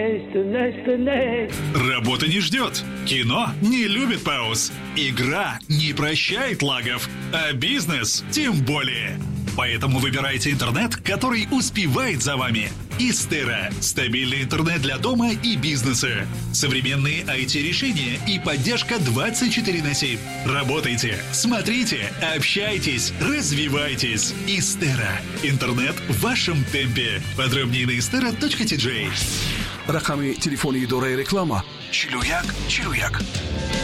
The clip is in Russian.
Работа не ждет, кино не любит пауз, игра не прощает лагов, а бизнес тем более. Поэтому выбирайте интернет, который успевает за вами. Истера – стабильный интернет для дома и бизнеса. Современные IT-решения и поддержка 24/7. Работайте, смотрите, общайтесь, развивайтесь. Истера – интернет в вашем темпе. Подробнее на istera.tj. рақами телефони идораи реклама 41 41.